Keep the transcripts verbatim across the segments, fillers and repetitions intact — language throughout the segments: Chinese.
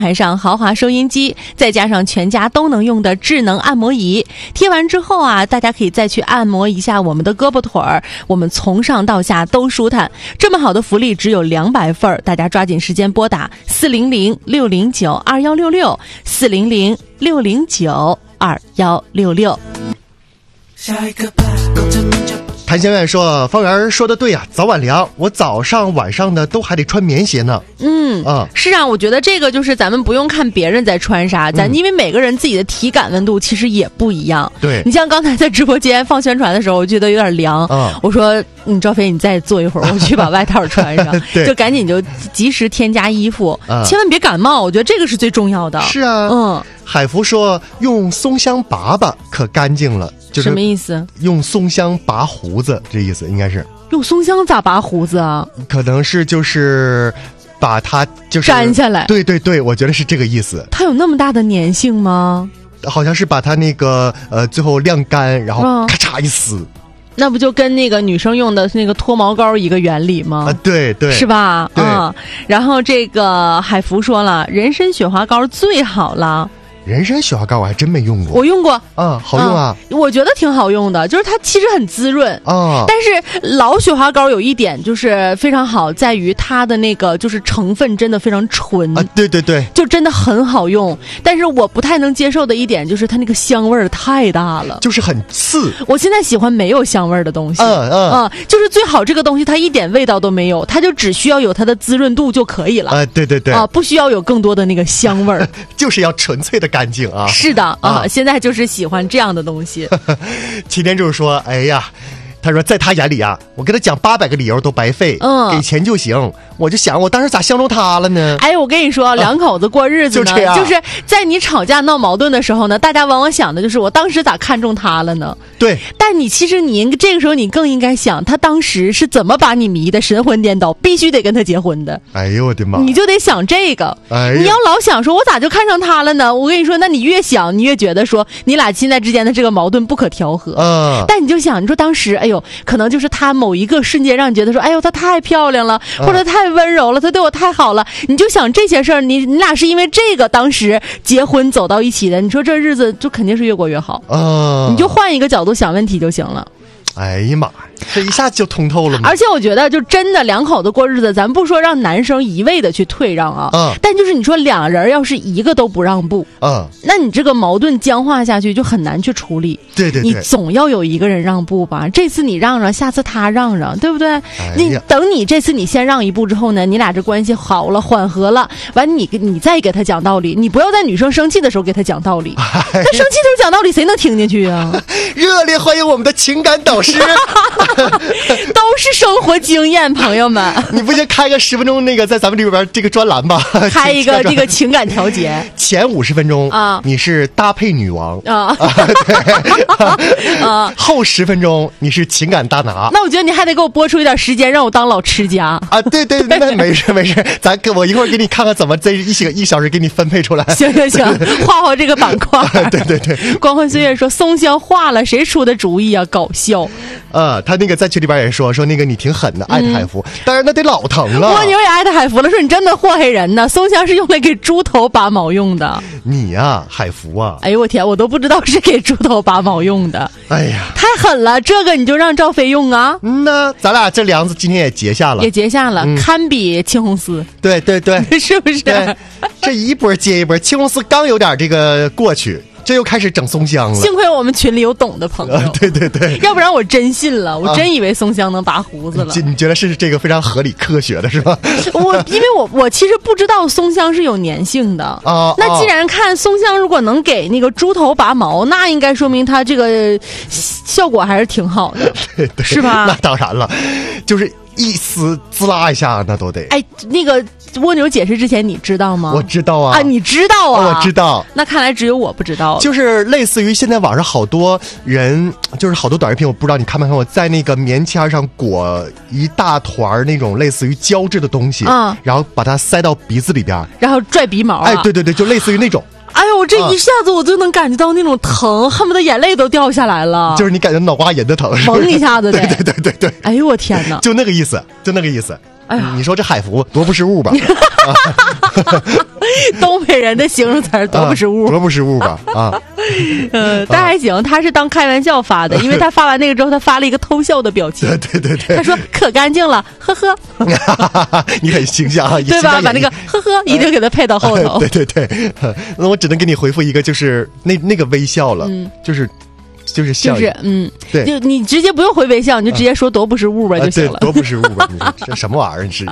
台上豪华收音机，再加上全家都能用的智能按摩仪，贴完之后啊，大家可以再去按摩一下我们的胳膊腿儿，我们从上到下都舒坦。这么好的福利只有两百份，大家抓紧时间拨打四零零六零九二幺六六四零零六零九二幺六六。 下一个吧， 谭先生说：“方圆说的对呀、啊，早晚凉，我早上晚上的都还得穿棉鞋呢。” 嗯啊，是啊，我觉得这个就是咱们不用看别人在穿啥，咱、嗯、因为每个人自己的体感温度其实也不一样。 对， 你像刚才在直播间放宣传的时候，我觉得有点凉，啊、我说你赵飞，你再坐一会儿，我去把外套穿上，就赶紧就及时添加衣服，啊、千万别感冒，我觉得这个是最重要的。 是啊，嗯。海福说用松香拔拔可干净了，就是什么意思？ 用松香拔胡子，这意思应该是。 用松香咋拔胡子啊？ 可能是就是把它就是粘下来。 对对对，我觉得是这个意思。 它有那么大的粘性吗？ 好像是把它那个呃最后晾干，然后咔嚓一撕。嗯， 那不就跟那个女生用的那个脱毛膏一个原理吗？ 啊，对对， 是吧？ 对。 嗯，然后这个海福说了，人参雪花膏最好了。 人参雪花膏我还真没用过， 我用过， 嗯，好用啊、 嗯，我觉得挺好用的，就是它其实很滋润啊。 但是老雪花膏有一点就是非常好，在于它的那个就是成分真的非常纯啊，对对对， 就真的很好用。但是我不太能接受的一点就是它那个香味儿太大了， 就是很刺。 我现在喜欢没有香味儿的东西， 嗯嗯嗯，就是最好这个东西它一点味道都没有，它就只需要有它的滋润度就可以了啊。对对对， 啊，不需要有更多的那个香味儿， 就是要纯粹的干净啊。 是的啊，啊现在就是喜欢这样的东西。 齐天就是说，哎呀，他说在他眼里啊，我跟他讲八百个理由都白费，嗯，给钱就行。我就想，我当时咋相中他了呢？ 哎，我跟你说，两口子过日子呢， 啊、就这样， 就是在你吵架闹矛盾的时候呢，大家往往想的就是我当时咋看中他了呢？ 对。 但你其实你这个时候你更应该想，他当时是怎么把你迷得神魂颠倒，必须得跟他结婚的。 哎呦我的妈！ 你就得想这个。哎，你要老想说我咋就看上他了呢？我跟你说，那你越想，你越觉得说你俩现在之间的这个矛盾不可调和。嗯。但你就想，你说当时，哎呦，可能就是他某一个瞬间让你觉得说，哎呦，他太漂亮了，嗯、或者太温柔了，他对我太好了，你就想这些事儿，你你俩是因为这个当时结婚走到一起的，你说这日子就肯定是越过越好。嗯。你就换一个角度想问题就行了。 哎呀妈呀，这一下就通透了吗？ 而且我觉得就真的两口子过日子，咱不说让男生一味的去退让啊，嗯，但就是你说两人要是一个都不让步，嗯，那你这个矛盾僵化下去就很难去处理。 对对对， 你总要有一个人让步吧，这次你让让，下次他让让，对不对？哎、你等你这次你先让一步之后呢，你俩这关系好了缓和了，完你你再给他讲道理，你不要在女生生气的时候给他讲道理，哎、那生气的时候讲道理谁能听进去啊？ 热烈欢迎我们的情感导师。 都是生活经验，朋友们。 你不先开个十分钟那个在咱们里边这个专栏吧？ 开一个这个情感调节。 前五十分钟啊，你是搭配女王啊，对啊。后十分钟你是情感大拿。 那我觉得你还得给我播出一点时间，让我当老吃家啊。对对对，那没事没事，咱给我一会儿给你看看怎么这一小一小时给你分配出来。 行行行，画画这个板块。 对对对。 光辉岁月说松香化了，谁出的主意啊？搞笑。 呃，他那个在群里边也说说那个你挺狠的，艾特海福，但是那得老疼了。 蜗牛也艾特海福了，说你真的祸害人呢。松香是用来给猪头拔毛用的。 你呀、啊，海福啊！ 哎呦我天，我都不知道是给猪头拔毛用的。 哎呀， 太狠了，这个你就让赵飞用啊？ 嗯呐，咱俩这梁子今天也结下了， 也结下了，嗯、堪比青红丝。 对对对， 是不是？ 这一波接一波，青红丝刚有点这个过去。这又开始整松香了， 幸亏我们群里有懂的朋友，呃、 对对对， 要不然我真信了，我真以为松香能拔胡子了。 啊、你觉得是这个非常合理科学的是吧？ 我因为我我其实不知道松香是有粘性的啊。那既然看松香如果能给那个猪头拔毛，那应该说明它这个效果还是挺好的， 对对， 是吧？ 那当然了，就是一撕滋啦一下，那都得。 哎，那个。蜗牛解释之前你知道吗？ 我知道啊。 啊，你知道啊？ 我知道。 那看来只有我不知道。 就是类似于现在网上好多人，就是好多短视频，我不知道你看没看过，在那个棉签上裹一大团那种类似于胶质的东西，嗯，然后把它塞到鼻子里边， 然后拽鼻毛、啊。 哎，对对对，就类似于那种。 哎呦，这一下子我就能感觉到那种疼，恨不得眼泪都掉下来了。 就是你感觉脑瓜眼的疼， 蒙一下子的。 对对对对对。 哎呦我天哪！ 就那个意思，就那个意思。 哎呀， 你说这海福多不失误吧？ 东北人的形容词多不是物， 多不是物吧？啊， 呃，但还行，他是当开玩笑发的，因为他发完那个之后，他发了一个偷笑的表情。 对对对， 他说可干净了，呵呵。 你很形象啊， 对吧？把那个呵呵一定给他配到后头。 对对对，那我只能给你回复一个，就是那那个微笑了，嗯、就是。就是笑， 就是嗯， 对， 就你直接不用回微笑，你就直接说多不是物吧就行了。 啊、多不是物吧？你说这什么玩意儿？你是？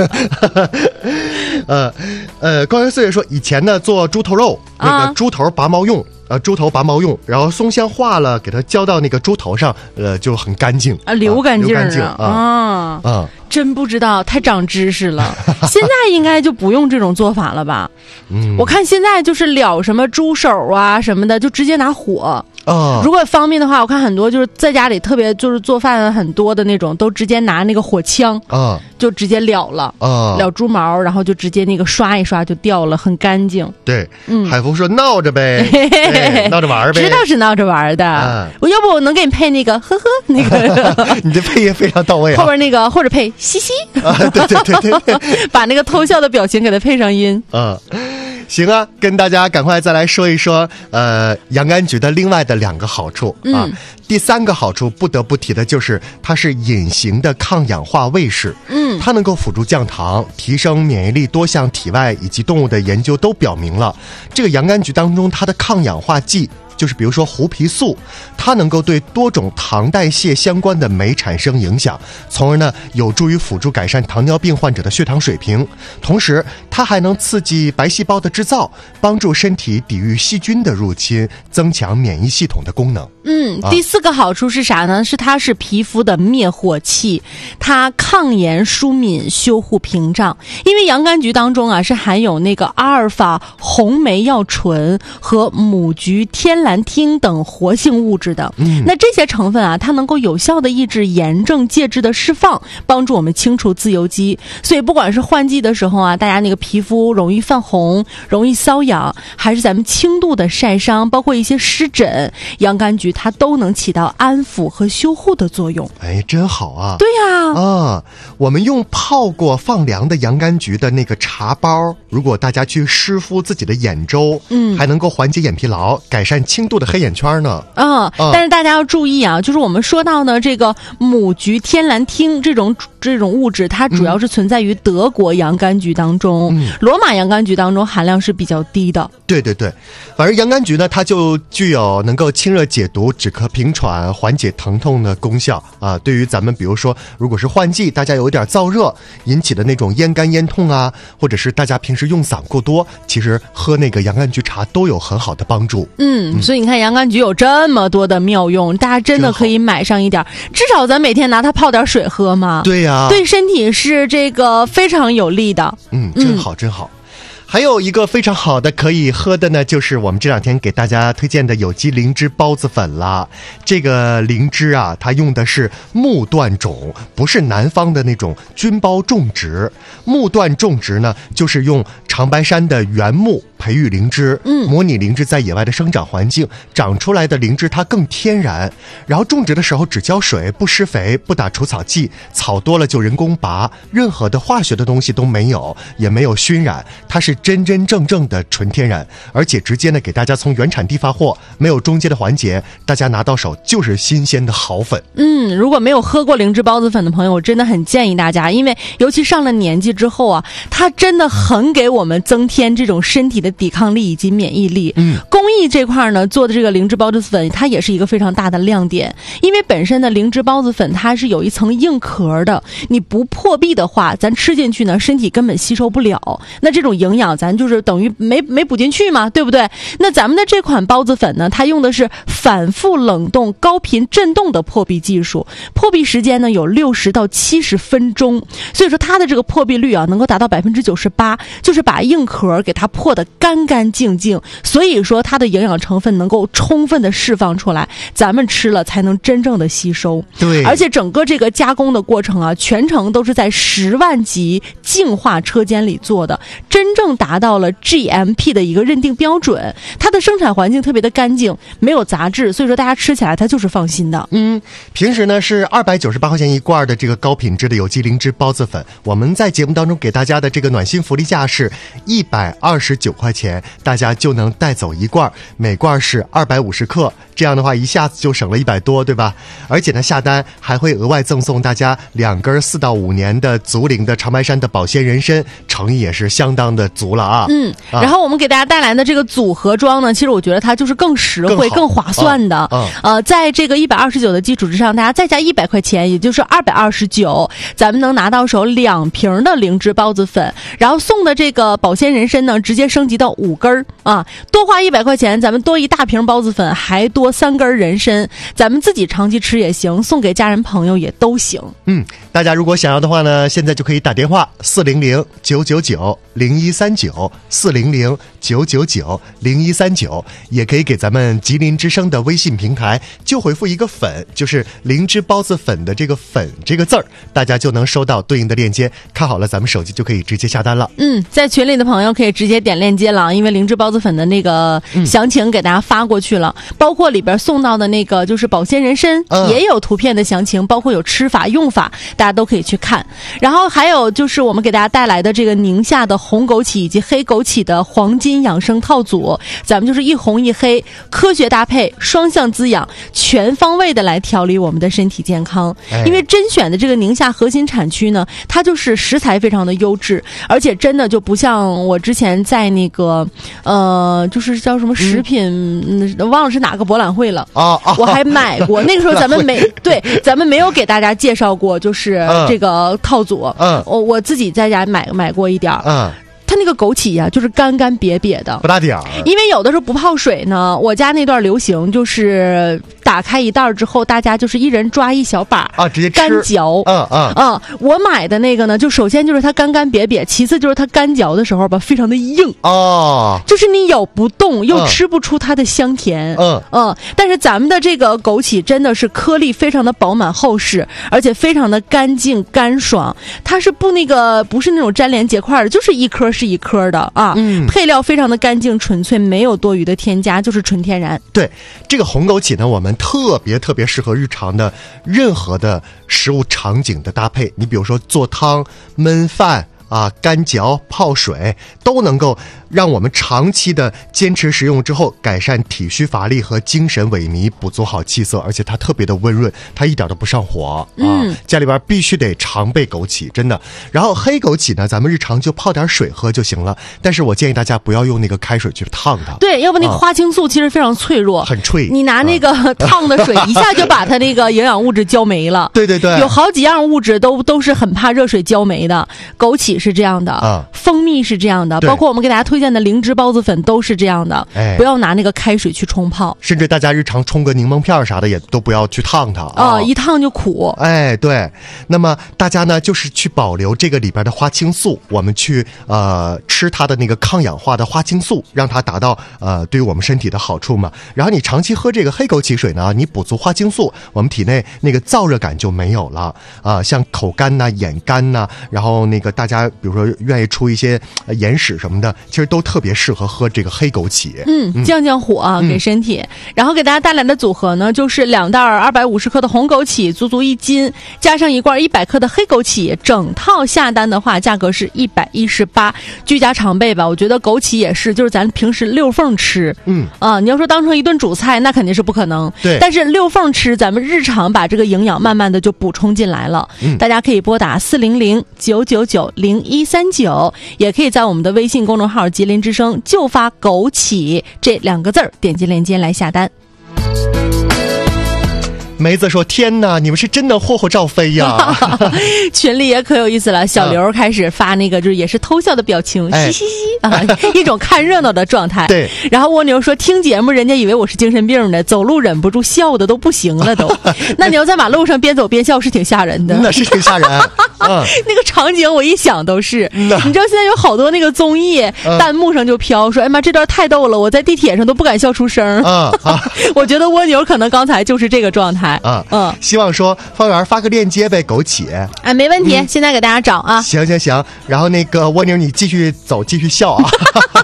呃呃，高原岁月说，以前呢做猪头肉，那个猪头拔毛用。啊呃，猪头拔毛用，然后松香化了，给它浇到那个猪头上，呃，就很干净啊，流干净啊， 啊，啊，啊真不知道，太长知识了。现在应该就不用这种做法了吧？嗯，我看现在就是燎什么猪手啊什么的，就直接拿火。啊，如果方便的话，我看很多就是在家里特别就是做饭很多的那种，都直接拿那个火枪啊，就直接燎了啊，燎猪毛，然后就直接那个刷一刷就掉了，很干净。 对，嗯，海福说闹着呗。闹着玩呗， 知道是闹着玩的。啊、我要不我能给你配那个呵呵那个， 你的配音非常到位啊。 后边那个或者配嘻嘻， 啊、对对对对对， 把那个偷笑的表情给它配上音。 啊，行啊，跟大家赶快再来说一说，呃，洋甘菊的另外的两个好处啊。嗯、第三个好处不得不提的就是它是隐形的抗氧化卫士，嗯，它能够辅助降糖、提升免疫力。多项体外以及动物的研究都表明了，这个洋甘菊当中它的抗氧化剂，就是比如说胡皮素，它能够对多种糖代谢相关的酶产生影响，从而呢有助于辅助改善糖尿病患者的血糖水平。同时它还能刺激白细胞的制造，帮助身体抵御细菌的入侵，增强免疫系统的功能。 嗯，第四个好处是啥呢？是它是皮肤的灭火器，它抗炎舒敏、修护屏障。因为洋甘菊当中啊是含有那个阿尔法红霉药醇和母菊天蓝烃等活性物质的。嗯，那这些成分啊，它能够有效的抑制炎症介质的释放，帮助我们清除自由基。所以不管是换季的时候啊，大家那个皮肤容易泛红、容易瘙痒，还是咱们轻度的晒伤，包括一些湿疹，洋甘菊它都能起到安抚和修护的作用。 哎，真好啊！ 对呀、啊， 啊，我们用泡过放凉的洋甘菊的那个茶包，如果大家去湿敷自己的眼周，嗯，还能够缓解眼疲劳，改善轻度的黑眼圈呢。 啊、嗯，但是大家要注意啊，就是我们说到呢，这个母菊天蓝烃这种这种物质，它主要是存在于德国洋甘菊当中，嗯、罗马洋甘菊当中含量是比较低的。 对对对，反正洋甘菊呢，它就具有能够清热解毒、止咳平喘、缓解疼痛的功效啊。对于咱们比如说，如果是换季，大家有一点燥热引起的那种咽干咽痛啊，或者是大家平时用嗓过多，其实喝那个洋甘菊茶都有很好的帮助。 嗯，嗯所以你看洋甘菊有这么多的妙用，大家真的可以买上一点，至少咱每天拿它泡点水喝嘛。 对呀、啊， 对身体是这个非常有利的。 嗯，真好，真好。还有一个非常好的可以喝的呢，就是我们这两天给大家推荐的有机灵芝孢子粉了。这个灵芝啊，它用的是木段种，不是南方的那种菌孢种植。木段种植呢，就是用长白山的原木培育灵芝，嗯，模拟灵芝在野外的生长环境，长出来的灵芝它更天然。然后种植的时候只浇水，不施肥，不打除草剂，草多了就人工拔，任何的化学的东西都没有，也没有熏染，它是真真正正的纯天然，而且直接呢给大家从原产地发货，没有中间的环节，大家拿到手就是新鲜的好粉。 嗯，如果没有喝过灵芝孢子粉的朋友，我真的很建议大家，因为尤其上了年纪之后啊，它真的很给我们增添这种身体的抵抗力以及免疫力。嗯，工艺这块呢做的这个灵芝孢子粉，它也是一个非常大的亮点，因为本身的灵芝孢子粉它是有一层硬壳的，你不破壁的话，咱吃进去呢身体根本吸收不了，那这种营养咱就是等于没没补进去嘛，对不对？那咱们的这款孢子粉呢，它用的是反复冷冻高频振动的破壁技术，破壁时间呢有六十到七十分钟，所以说它的这个破壁率啊能够达到百分之九十八，就是把硬壳给它破得干干净净，所以说它的营养成分能够充分的释放出来，咱们吃了才能真正的吸收。 对， 而且整个这个加工的过程啊，全程都是在十万级净化车间里做的，真正达到了 G M P 的一个认定标准。它的生产环境特别的干净，没有杂质，所以说大家吃起来它就是放心的。 嗯，平时呢是二百九十八块钱一罐的这个高品质的有机灵芝孢子粉，我们在节目当中给大家的这个暖心福利价是一百二十九块钱，大家就能带走一罐，每罐是二百五十克，这样的话一下子就省了一百多，对吧？而且呢，下单还会额外赠送大家两根四到五年的足龄的长白山的保鲜人参，诚意也是相当的足了啊。 嗯，啊、然后我们给大家带来的这个组合装呢，其实我觉得它就是更实惠、更, 更划算的。啊啊、呃，在这个一百二十九的基础之上，大家再加一百块钱，也就是二百二十九，咱们能拿到手两瓶的灵芝孢子粉，然后送的这个保鲜人参呢，直接升级到五根啊，多花一百块钱，咱们多一大瓶孢子粉，还多三根人参，咱们自己长期吃也行，送给家人朋友也都行。 嗯，大家如果想要的话呢，现在就可以打电话四零零九九九零一三九四零零九九九零一三九，也可以给咱们吉林之声的微信平台就回复一个粉，就是灵芝孢子粉的这个粉这个字儿，大家就能收到对应的链接，看好了咱们手机就可以直接下单了。 嗯，在群里的朋友可以直接点链接了，因为灵芝孢子粉的那个详情给大家发过去了、嗯、包括里边送到的那个就是保鲜人参、嗯、也有图片的详情，包括有吃法用法，大家都可以去看。然后还有就是我们给大家带来的这个宁夏的红枸杞以及黑枸杞的黄金养生套组，咱们就是一红一黑，科学搭配，双向滋养，全方位的来调理我们的身体健康、哎、因为甄选的这个宁夏核心产区呢，它就是食材非常的优质，而且真的就不像我之前在那个呃就是叫什么食品、嗯、忘了是哪个博览会了啊，我还买过那个时候咱们没对咱们没有给大家介绍过就是这个套组，嗯，我我自己在家买买过一点儿，嗯，它那个枸杞呀、啊，就是干干瘪瘪的， 不大点儿。 因为有的时候不泡水呢，我家那段流行就是打开一袋之后，大家就是一人抓一小把啊，直接吃干嚼。 嗯嗯嗯，我买的那个呢，就首先就是它干干瘪瘪，其次就是它干嚼的时候吧，非常的硬哦，就是你咬不动，又吃不出它的香甜。嗯嗯，但是咱们的这个枸杞真的是颗粒非常的饱满厚实，而且非常的干净干爽，它是不那个不是那种粘连结块的，就是一颗是一颗的啊。嗯，配料非常的干净纯粹，没有多余的添加，就是纯天然。 对，这个红枸杞呢，我们特别特别适合日常的任何的食物场景的搭配，你比如说做汤、焖饭啊、干嚼、泡水，都能够让我们长期的坚持食用之后，改善体虚乏力和精神萎靡，补足好气色，而且它特别的温润，它一点都不上火啊、嗯！家里边必须得常备枸杞，真的。然后黑枸杞呢，咱们日常就泡点水喝就行了，但是我建议大家不要用那个开水去烫它， 对，要不那个花青素其实非常脆弱， 很脆， 你拿那个烫的水一下就把它那个营养物质浇没了。 对对对， 有好几样物质都都是很怕热水浇没的，枸杞是这样的，啊、蜂蜜是这样的，包括我们给大家推荐的灵芝孢子粉都是这样的，哎，不要拿那个开水去冲泡， 甚至大家日常冲个柠檬片啥的也都不要去烫它啊、 哦，一烫就苦。 哎，对，那么大家呢就是去保留这个里边的花青素，我们去呃吃它的那个抗氧化的花青素，让它达到呃对于我们身体的好处嘛。然后你长期喝这个黑枸杞水呢，你补足花青素，我们体内那个燥热感就没有了啊、呃，像口干呐、眼干呐，然后那个大家比如说愿意出一些眼屎什么的，其实都特别适合喝这个黑枸杞。 嗯，降降火啊，嗯、给身体。然后给大家带来的组合呢，就是两袋二百五十克的红枸杞，足足一斤，加上一罐一百克的黑枸杞，整套下单的话，价格是一百一十八，居家常备吧。我觉得枸杞也是，就是咱平时溜缝吃，嗯啊，你要说当成一顿主菜，那肯定是不可能。 对， 但是溜缝吃，咱们日常把这个营养慢慢的就补充进来了。嗯，大家可以拨打四零零九九九零一三九，也可以在我们的微信公众号吉林之声就发枸杞这两个字儿，点击链接来下单。 梅子说：“天哪，你们是真能霍霍赵飞呀！” 群里也可有意思了，小刘开始发那个就是也是偷笑的表情，嘻嘻嘻啊，一种看热闹的状态。 对。 然后蜗牛说：“听节目，人家以为我是精神病呢，走路忍不住笑的都不行了都。”那你要在马路上边走边笑是挺吓人的。 那是挺吓人。嗯， 那个场景我一想都是。你知道现在有好多那个综艺、嗯、弹幕上就飘说：“哎妈，这段太逗了，我在地铁上都不敢笑出声。”嗯啊，我觉得蜗牛可能刚才就是这个状态。 啊嗯，希望说方圆发个链接呗，枸杞。 哎，没问题、嗯，现在给大家找啊。 行行行，然后那个蜗牛你继续走，继续笑啊。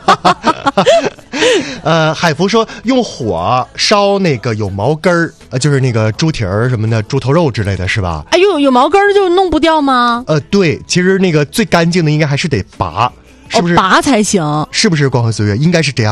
呃，海福说用火烧那个有毛根儿，呃，就是那个猪蹄儿什么的，猪头肉之类的是吧？ 哎呦，有毛根儿就弄不掉吗？ 呃，对，其实那个最干净的应该还是得拔，是不是？ 哦、拔才行， 是不是？光辉岁月应该是这样。